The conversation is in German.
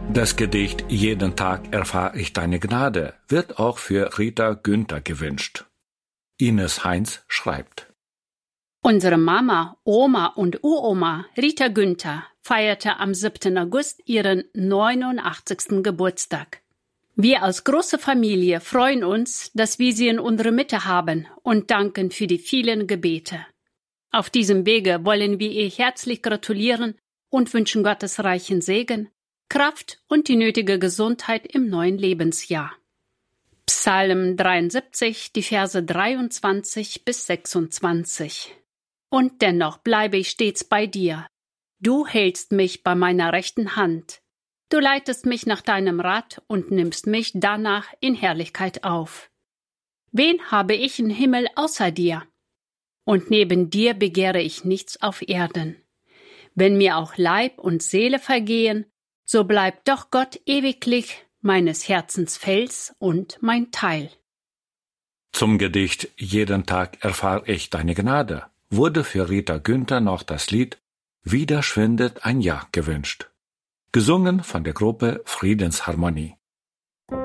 Das Gedicht »Jeden Tag erfahre ich deine Gnade« wird auch für Rita Günther gewünscht. Ines Heinz schreibt: Unsere Mama, Oma und Uroma Rita Günther feierte am 7. August ihren 89. Geburtstag. Wir als große Familie freuen uns, dass wir sie in unserer Mitte haben und danken für die vielen Gebete. Auf diesem Wege wollen wir ihr herzlich gratulieren und wünschen Gottes reichen Segen, Kraft und die nötige Gesundheit im neuen Lebensjahr. Psalm 73, die Verse 23 bis 26. Und dennoch bleibe ich stets bei dir. Du hältst mich bei meiner rechten Hand. Du leitest mich nach deinem Rat und nimmst mich danach in Herrlichkeit auf. Wen habe ich im Himmel außer dir? Und neben dir begehre ich nichts auf Erden. Wenn mir auch Leib und Seele vergehen, so bleibt doch Gott ewiglich meines Herzens Fels und mein Teil. Zum Gedicht »Jeden Tag erfahre ich deine Gnade« wurde für Rita Günther noch das Lied »Wieder schwindet ein Jahr« gewünscht. Gesungen von der Gruppe Friedensharmonie.